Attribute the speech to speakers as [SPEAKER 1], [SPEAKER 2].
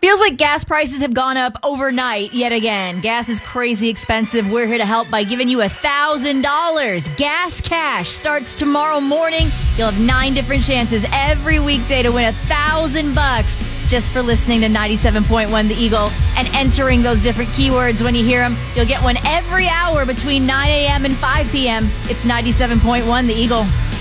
[SPEAKER 1] Feels like gas prices have gone up overnight yet again. Gas is crazy expensive. We're here to help by giving you $1,000. Gas Cash starts tomorrow morning. You'll have 9 different chances every weekday to win $1,000 just for listening to 97.1 The Eagle and entering those different keywords when you hear them. You'll get one every hour between 9 a.m. and 5 p.m. It's 97.1 The Eagle.